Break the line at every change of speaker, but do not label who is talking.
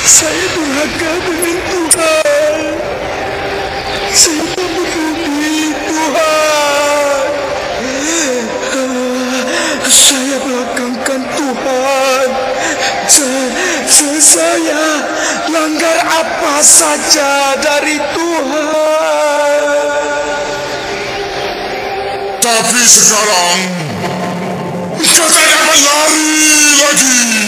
Saya durhaka dengan Tuhan. Saya tak peduli Tuhan. Saya belakangkan Tuhan. Saya langgar apa saja dari Tuhan.
Tapi sekarang kau tak dapat lari lagi.